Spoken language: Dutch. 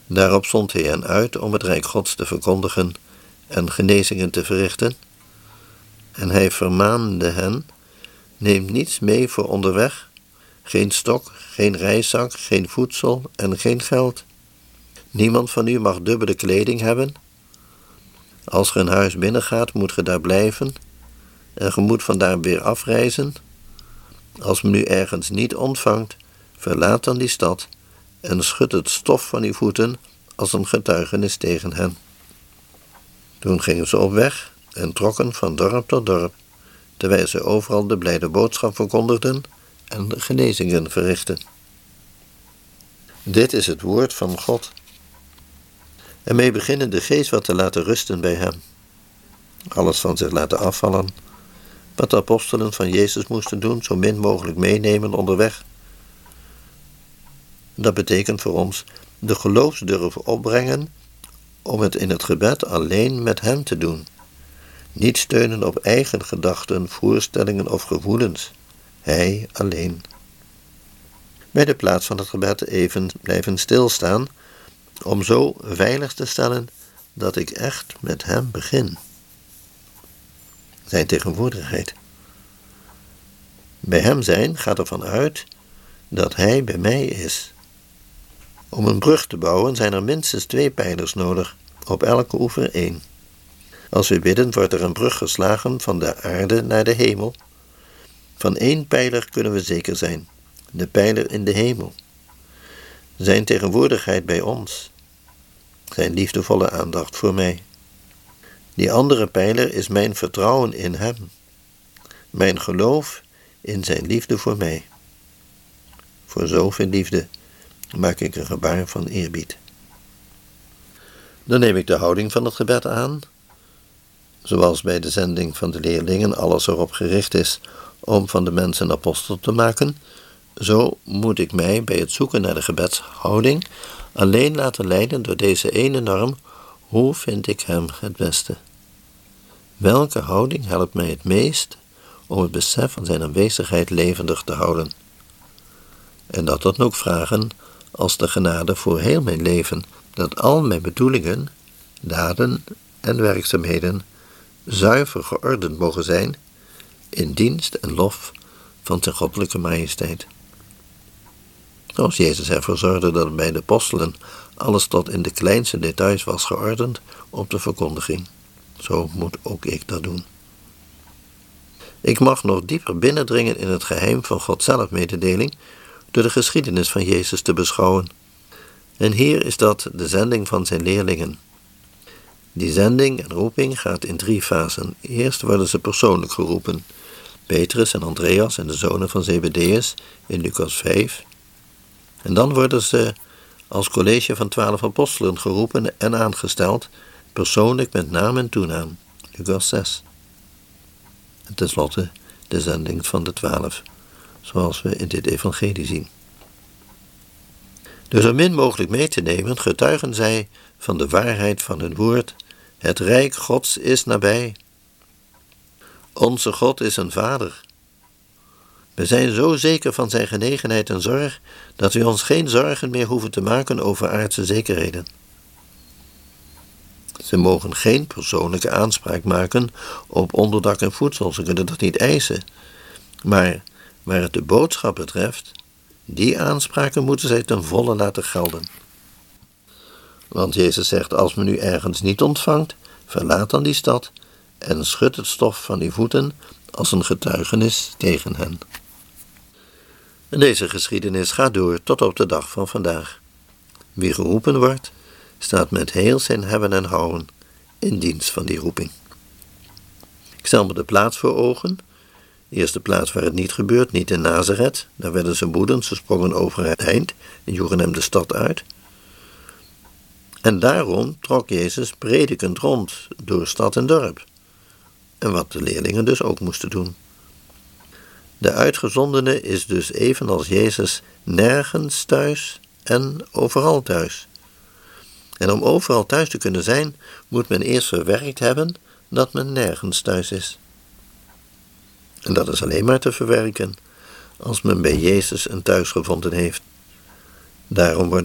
Daarop zond hij hen uit om het rijk Gods te verkondigen en genezingen te verrichten. En hij vermaande hen: neemt niets mee voor onderweg, geen stok, geen reiszak, geen voedsel en geen geld. Niemand van u mag dubbele kleding hebben. Als ge een huis binnengaat, moet ge daar blijven en ge moet vandaar weer afreizen. Als men u ergens niet ontvangt, verlaat dan die stad en schud het stof van uw voeten als een getuigenis tegen hen. Toen gingen ze op weg en trokken van dorp tot dorp, terwijl ze overal de blijde boodschap verkondigden en de genezingen verrichtten. Dit is het woord van God. Ermee beginnen de geest wat te laten rusten bij hem. Alles van zich laten afvallen. Wat de apostelen van Jezus moesten doen, zo min mogelijk meenemen onderweg. Dat betekent voor ons de geloofsdurf opbrengen om het in het gebed alleen met hem te doen. Niet steunen op eigen gedachten, voorstellingen of gevoelens. Hij alleen. Bij de plaats van het gebed even blijven stilstaan, om zo veilig te stellen dat ik echt met hem begin. Zijn tegenwoordigheid. Bij hem zijn gaat ervan uit dat hij bij mij is. Om een brug te bouwen zijn er minstens 2 pijlers nodig, op elke oever 1. Als we bidden, wordt er een brug geslagen van de aarde naar de hemel. Van 1 pijler kunnen we zeker zijn, de pijler in de hemel. Zijn tegenwoordigheid bij ons, zijn liefdevolle aandacht voor mij. Die andere pijler is mijn vertrouwen in hem, mijn geloof in zijn liefde voor mij. Voor zoveel liefde maak ik een gebaar van eerbied. Dan neem ik de houding van het gebed aan. Zoals bij de zending van de leerlingen alles erop gericht is om van de mensen een apostel te maken, zo moet ik mij bij het zoeken naar de gebedshouding alleen laten leiden door deze ene norm: hoe vind ik hem het beste? Welke houding helpt mij het meest om het besef van zijn aanwezigheid levendig te houden? En dat dan ook vragen als de genade voor heel mijn leven, dat al mijn bedoelingen, daden en werkzaamheden zuiver geordend mogen zijn in dienst en lof van zijn goddelijke majesteit. Zoals Jezus ervoor zorgde dat bij de apostelen alles tot in de kleinste details was geordend op de verkondiging. Zo moet ook ik dat doen. Ik mag nog dieper binnendringen in het geheim van Gods zelfmededeling door de geschiedenis van Jezus te beschouwen. En hier is dat de zending van zijn leerlingen. Die zending en roeping gaat in 3 fasen. Eerst worden ze persoonlijk geroepen. Petrus en Andreas en de zonen van Zebedeus in Lucas 5. En dan worden ze als college van 12 apostelen geroepen en aangesteld, persoonlijk met naam en toenaam. Lucas 6. En tenslotte de zending van de 12, zoals we in dit evangelie zien. Door zo min mogelijk mee te nemen, getuigen zij van de waarheid van hun woord: het rijk Gods is nabij. Onze God is een Vader. We zijn zo zeker van zijn genegenheid en zorg, dat we ons geen zorgen meer hoeven te maken over aardse zekerheden. Ze mogen geen persoonlijke aanspraak maken op onderdak en voedsel, ze kunnen dat niet eisen. Maar waar het de boodschap betreft, die aanspraken moeten zij ten volle laten gelden. Want Jezus zegt: als men u ergens niet ontvangt, verlaat dan die stad en schud het stof van uw voeten als een getuigenis tegen hen. En deze geschiedenis gaat door tot op de dag van vandaag. Wie geroepen wordt, staat met heel zijn hebben en houden in dienst van die roeping. Ik stel me de plaats voor ogen. De eerste plaats waar het niet gebeurt, niet in Nazareth. Daar werden ze woedend, ze sprongen over het eind en joegen hem de stad uit. En daarom trok Jezus predikend rond door stad en dorp. En wat de leerlingen dus ook moesten doen. De uitgezondene is dus evenals Jezus nergens thuis en overal thuis. En om overal thuis te kunnen zijn, moet men eerst verwerkt hebben dat men nergens thuis is. En dat is alleen maar te verwerken als men bij Jezus een thuis gevonden heeft. Daarom wordt